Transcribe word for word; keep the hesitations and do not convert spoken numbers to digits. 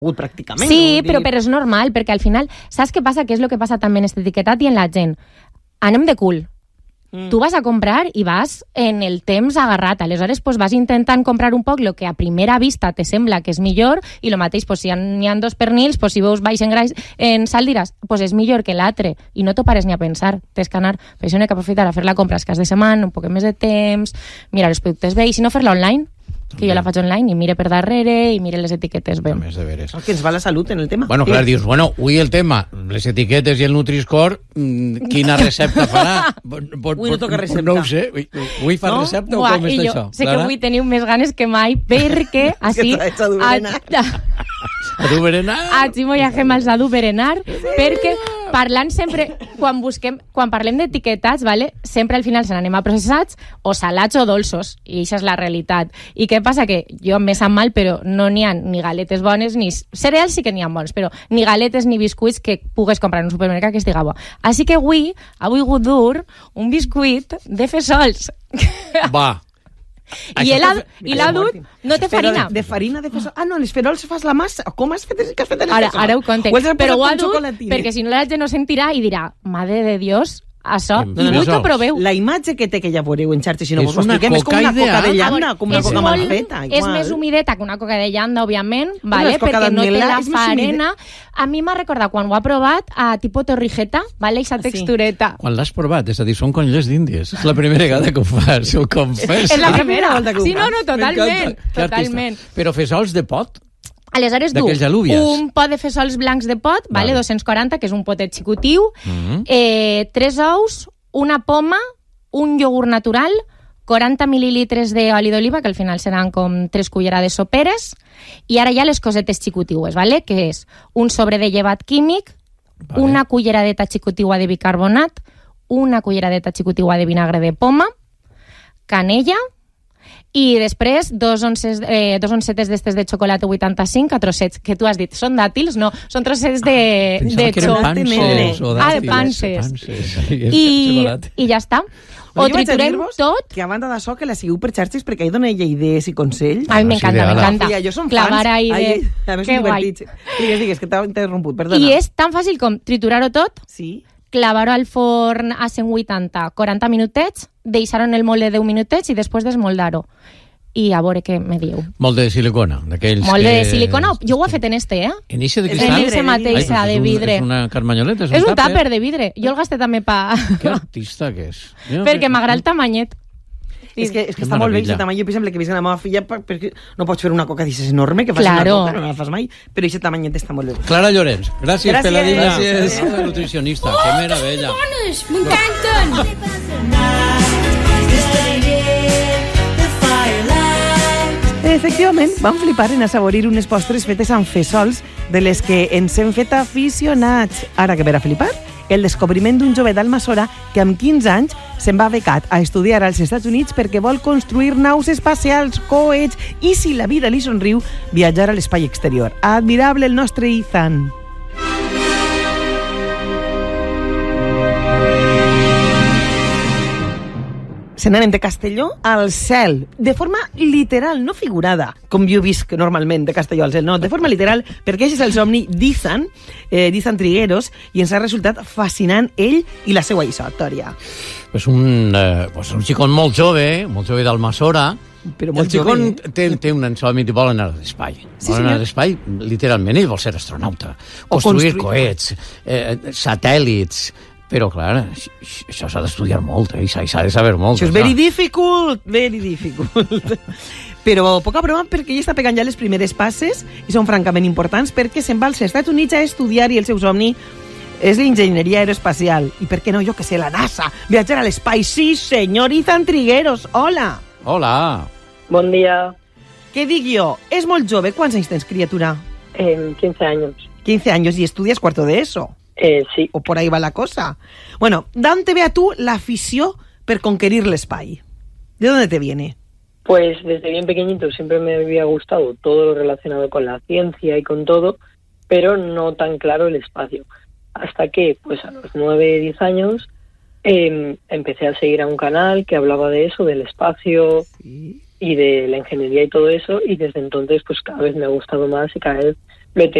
pràcticament. Sí, no? però, però és normal, perquè al final, saps què passa? Què és el que passa també en este etiquetat i en la gent? Anem de cul. Mm. Tu vas a comprar i vas en el temps agarrat. Aleshores, pues, vas intentant comprar un poc el que a primera vista te sembla que és millor i el mateix, pues, si n'hi ha dos pernils, pues, si veus baix en, grais, en sal diràs, pues, és millor que l'altre. I no t'ho pares ni a pensar. Tens que anar, per això n'he que aprofitar a fer la compra escàs de setmana, un poc més de temps, mirar els productes bé, i si no, fer-la online, que jo la faig online i mire per darrere i mire les etiquetes bé. Més de veres. Que ens va la salut en el tema. Bueno, clar, dius, bueno, avui el tema, les etiquetes i el Nutri-Score, quina recepta farà? Avui no toca recepta. No ho sé. Avui fa no? recepta o com està això? Sé que avui teniu més ganes que mai perquè així... A dur berenar? Així mollagem els a dur berenar perquè parlant sempre, quan busquem, quan parlem d'etiquetats, vale, sempre al final se n'anem a processats o salats o dolços, i això és la realitat. I què passa? Que jo em sap mal, però no n'hi ha ni galetes bones, ni cereals sí que n'hi ha bons, però ni galetes ni biscuits que pugues comprar en un supermercat que estiga bo. Així que avui, avui he dur un biscuit de fesols. Va. I l'ha dut, no té farina. De, de farina de fesols. Ah, no, les ferols fas la massa. Com has fet, que has fet les ara, fesols? Ara ho conte. Però ho ha dut perquè si no la gent no sentirà i dirà, madre de Dios, això, i vull que proveu. La imatge que té que ja veureu en xarxes, si no vos ho expliquem, és com una coca de llanda, com una coca mal feta. És més humideta que una coca de llanda, òbviament, vale? Perquè no té la farina. A mi m'ha recordat quan ho ha provat a tipus torrijeta, vale? Aquesta textureta. Quan l'has provat, és a dir, són conilles d'Índies. És la primera vegada que ho fas, ho confesso. És la primera volta que ho fas. Sí, no, no, totalment. Totalment. Però fesols de pot? Aleshores du un pot de fesols blancs de pot, vale, dos-cents quaranta, que és un potet xicotiu, mm-hmm. eh, tres ous, una poma, un iogurt natural, quaranta mil·lilitres d'oli d'oliva, que al final seran com tres cullerades soperes, i ara ja les cosetes xicotiues, vale, que és un sobre de llevat químic, vale. Una culleradeta xicotiua de bicarbonat, una culleradeta xicotiua de vinagre de poma, canella, i després dos, onces, eh, dos oncetes d'estes de xocolata vuitanta-cinc a trossets, que tu has dit, són dàtils? No, són trossets de... Pensava de que eren panses o dàtils. Ah, de panses. I, I ja està. O triturem tot. Que a banda d'això, que la seguiu per xarxes perquè hi doneu idees i consells. Ai, m'encanta, m'encanta. Jo som clavar fans. Ai, a més, que guai. Digues, digues, que t'ha interromput, perdona. I és tan fàcil com triturar-ho tot, sí. clavar-ho al forn a cent vuitanta, quaranta minutets, deixar-ho en el molde deu minutets i després desmoldar-ho. I a veure què me diu. Molde de silicona, d'aquells Molde que... de silicona, jo ho he fet en este, eh? En eixe de cristal? En eixe mateixa, Ai, de un, vidre. És una carmanyoleta? És un, és un tàper tàper de vidre. Jo el gasté també pa... Que artista que és. Jo, perquè que... m'agrada el tamanyet. Sí. És que, és que està molt bé aquest tamany. Jo, per exemple, que visc a la meva filla, perquè no pots fer una coca d'aixes enorme, que fas claro. Una coca, no la fas mai, però aquest tamanyet està molt bé. Clara Llorenç, gràcies, gràcies. Peladilla. Gràcies. gràcies. Nutricionista, que meravella. Bones, m'encanten! Efectivament, vam flipar en assaborir unes postres fetes amb fesols de les que ens hem fet aficionats. Ara que per a flipar, el descobriment d'un jove d'Almassora que amb quinze anys se'n va becat a estudiar als Estats Units perquè vol construir naus espacials, coets i, si la vida li somriu, viatjar a l'espai exterior. Admirable el nostre Ethan. Se n'anem de Castelló al cel, de forma literal, no figurada, com jo visc normalment de Castelló al cel, no, de forma literal, perquè aquest és el somni d'Ethan, eh, d'Ethan Trigueros, i ens ha resultat fascinant ell i la seva història. Pues un, eh, pues un xicon molt jove, molt jove d'Almassora, però molt el xicon jove, té, té un somni i vol anar a l'espai. Sí, vol anar a l'espai, literalment, ell vol ser astronauta, construir, construir coets, eh, satèl·lits. Però, clar, això s'ha d'estudiar molt, eh? S'ha de saber molt. Això és very difficult, very difficult. Però poca broma, perquè ell està pegant ja les primeres passes i són francament importants, perquè se'n va als Estats Units a estudiar i el seu somni és l'enginyeria aeroespacial. I per què no, jo que sé, la NASA, viatjar a l'espai. Sí, senyor Ethan Trigueros, hola. Hola. Bon dia. Què dic jo? És molt jove. Quants anys tens, criatura? Eh, quince años. quince años y estudias cuarto de eso. Eh, sí. O por ahí va la cosa. Bueno, ¿dónde te ve a tú la afición per conquerir el espai? ¿De dónde te viene? Pues desde bien pequeñito siempre me había gustado todo lo relacionado con la ciencia y con todo, pero no tan claro el espacio. Hasta que, pues a los nueve, diez años, eh, empecé a seguir a un canal que hablaba de eso, del espacio, sí, y de la ingeniería y todo eso, y desde entonces pues cada vez me ha gustado más y cada vez lo he tenido